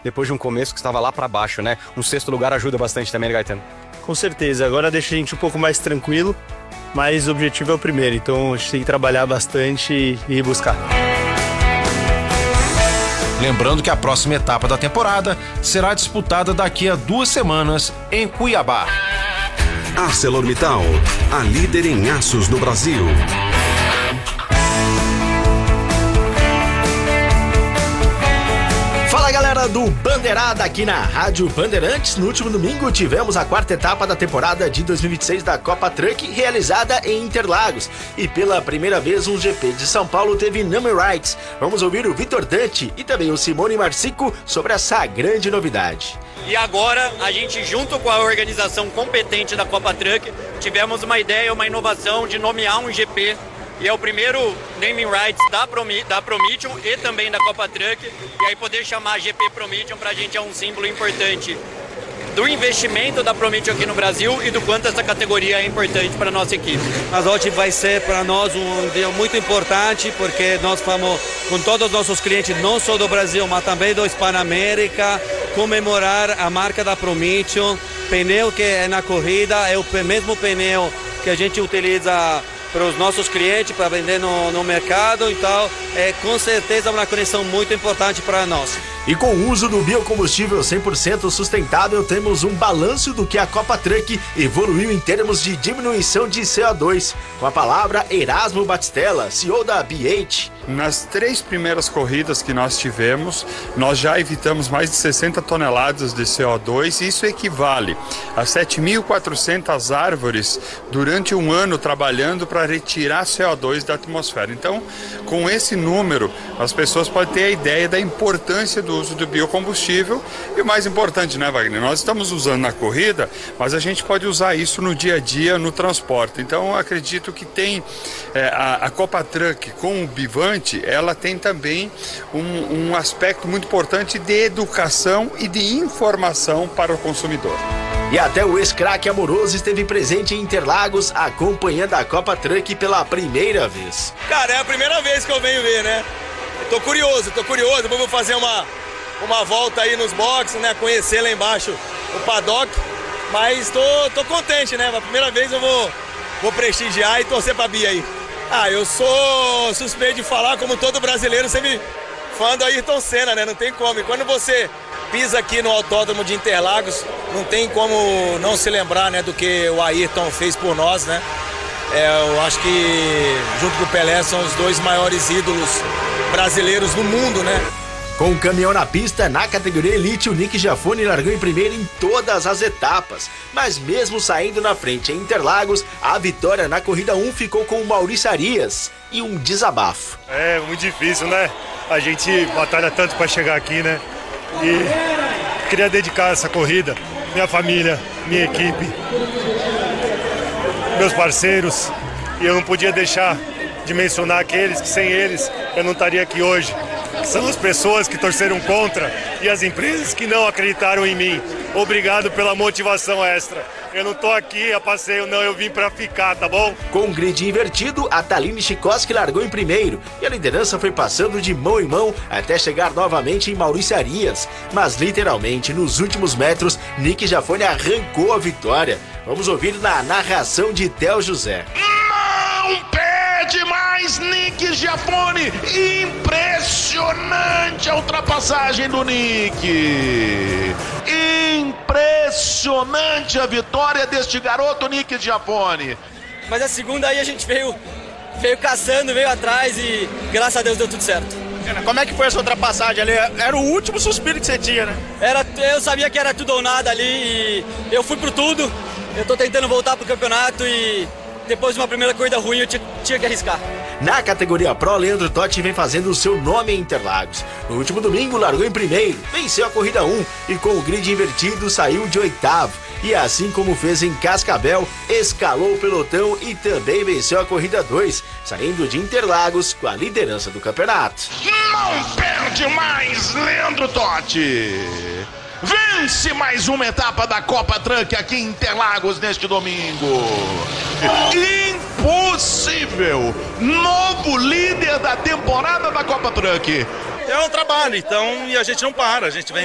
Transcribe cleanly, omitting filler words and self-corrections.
depois de um começo que estava lá para baixo, né? Um sexto lugar ajuda bastante também, né, Gaetano? Com certeza, agora deixa a gente um pouco mais tranquilo, mas o objetivo é o primeiro, então a gente tem que trabalhar bastante e ir buscar. Lembrando que a próxima etapa da temporada será disputada daqui a 2 semanas em Cuiabá. ArcelorMittal, a líder em aços no Brasil. Fala galera do Bandeirada aqui na Rádio Bandeirantes. No último domingo tivemos a 4ª etapa da temporada de 2026 da Copa Truck realizada em Interlagos. E pela primeira vez um GP de São Paulo teve naming rights. Vamos ouvir o Vitor Dante e também o Simone Marsico sobre essa grande novidade. E agora a gente, junto com a organização competente da Copa Truck, tivemos uma ideia, uma inovação de nomear um GP. E é o primeiro naming rights da Prometeon e também da Copa Truck. E aí poder chamar GP Prometeon pra gente é um símbolo importante do investimento da Prometeon aqui no Brasil e do quanto essa categoria é importante para a nossa equipe. Mas hoje vai ser para nós um dia muito importante, porque nós vamos, com todos os nossos clientes, não só do Brasil, mas também do Hispanoamérica, comemorar a marca da Prometeon. Pneu que é na corrida é o mesmo pneu que a gente utiliza para os nossos clientes, para vender no mercado, então é com certeza uma conexão muito importante para nós. E com o uso do biocombustível 100% sustentável, temos um balanço do que a Copa Truck evoluiu em termos de diminuição de CO2. Com a palavra, Erasmo Batistella, CEO da BH. Nas 3 primeiras corridas que nós tivemos, nós já evitamos mais de 60 toneladas de CO2 e isso equivale a 7.400 árvores durante um ano trabalhando para retirar CO2 da atmosfera. Então, com esse número, as pessoas podem ter a ideia da importância do uso do biocombustível e o mais importante, né, Wagner? Nós estamos usando na corrida, mas a gente pode usar isso no dia a dia, no transporte. Então, eu acredito que tem a Copa Truck com o Bivante, ela tem também um aspecto muito importante de educação e de informação para o consumidor. E até o ex-craque Amoroso esteve presente em Interlagos, acompanhando a Copa Truck pela primeira vez. Cara, é a primeira vez que eu venho ver, né? Tô curioso, depois vou fazer uma volta aí nos boxes, né? Conhecer lá embaixo o paddock, mas tô contente, né? A primeira vez eu vou prestigiar e torcer pra Bia aí. Eu sou suspeito de falar, como todo brasileiro, sempre fã do Ayrton Senna, né? Não tem como. E quando você pisa aqui no Autódromo de Interlagos, não tem como não se lembrar, né, do que o Ayrton fez por nós, né? Eu acho que, junto com o Pelé, são os 2 maiores ídolos brasileiros no mundo, né? Com o caminhão na pista, na categoria Elite, o Nick Giafone largou em primeiro em todas as etapas. Mas mesmo saindo na frente em Interlagos, a vitória na corrida 1 ficou com o Maurício Arias e um desabafo. É muito difícil, né? A gente batalha tanto para chegar aqui, né? E queria dedicar essa corrida, minha família, minha equipe, meus parceiros. E eu não podia deixar de mencionar aqueles que sem eles eu não estaria aqui hoje. São as pessoas que torceram contra e as empresas que não acreditaram em mim. Obrigado pela motivação extra. Eu não tô aqui a passeio, não, eu vim pra ficar, tá bom? Com o grid invertido, a Taline Chikoski largou em primeiro e a liderança foi passando de mão em mão até chegar novamente em Maurício Arias. Mas literalmente, nos últimos metros, Nick Giafone arrancou a vitória. Vamos ouvir na narração de Theo José. Não perde mais Nick Giafone. Impressionante a ultrapassagem do Nick. Impressionante a vitória deste garoto Nick Giafone. Mas a segunda aí a gente veio caçando, veio atrás e graças a Deus deu tudo certo. Como é que foi essa ultrapassagem ali? Era o último suspiro que você tinha, né? Eu sabia que era tudo ou nada ali e eu fui pro tudo. Eu tô tentando voltar pro campeonato e depois de uma primeira corrida ruim eu tinha que arriscar. Na categoria Pro, Leandro Totti vem fazendo o seu nome em Interlagos. No último domingo largou em primeiro, venceu a corrida 1 e com o grid invertido saiu de 8º. E assim como fez em Cascavel, escalou o pelotão e também venceu a corrida 2, saindo de Interlagos com a liderança do campeonato. Não perde mais Leandro Totti. Vence mais uma etapa da Copa Truck aqui em Interlagos neste domingo. Impossível! Novo líder da temporada da Copa Truck. É um trabalho, então, e a gente não para, a gente vem